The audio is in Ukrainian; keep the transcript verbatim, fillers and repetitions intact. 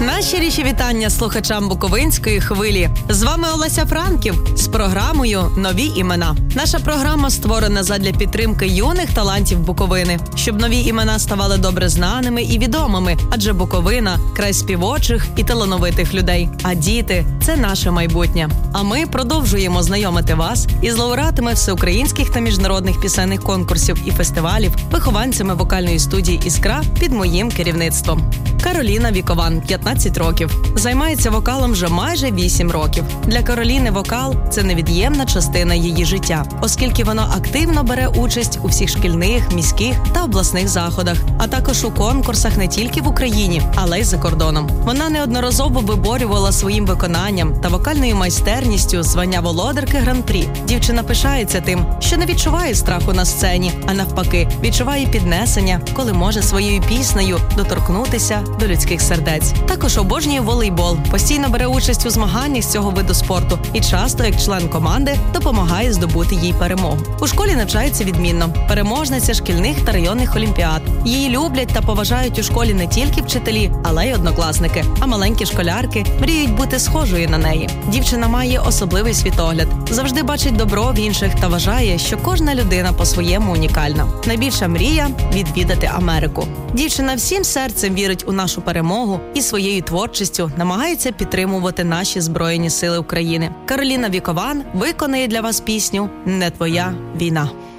Найщиріші вітання слухачам Буковинської хвилі. З вами Олеся Франків з програмою «Нові імена». Наша програма створена задля підтримки юних талантів Буковини, щоб нові імена ставали добре знаними і відомими, адже Буковина – край співочих і талановитих людей. А діти – це наше майбутнє. А ми продовжуємо знайомити вас із лауреатами всеукраїнських та міжнародних пісенних конкурсів і фестивалів, вихованцями вокальної студії «Іскра» під моїм керівництвом. Кароліна Вікован, п'ятнадцять років. Займається вокалом вже майже вісім років. Для Кароліни вокал – це невід'ємна частина її життя, оскільки вона активно бере участь у всіх шкільних, міських та обласних заходах, а також у конкурсах не тільки в Україні, але й за кордоном. Вона неодноразово виборювала своїм виконанням та вокальною майстерністю звання володарки Гран-прі. Дівчина пишається тим, що не відчуває страху на сцені, а навпаки, відчуває піднесення, коли може своєю піснею доторкнутися до людських сердець. Також обожнює волейбол, постійно бере участь у змаганнях з цього виду спорту і часто, як член команди, допомагає здобути їй перемогу. У школі навчається відмінно, переможниця шкільних та районних олімпіад. Її люблять та поважають у школі не тільки вчителі, але й однокласники, а маленькі школярки мріють бути схожою на неї. Дівчина має особливий світогляд, завжди бачить добро в інших та вважає, що кожна людина по-своєму унікальна. Найбільша мрія – відвідати Америку. Дівчина всім серцем вірить у нашу перемогу і своєю творчістю намагається підтримувати наші Збройні Сили України. Кароліна Вікован виконує для вас пісню «Не твоя війна».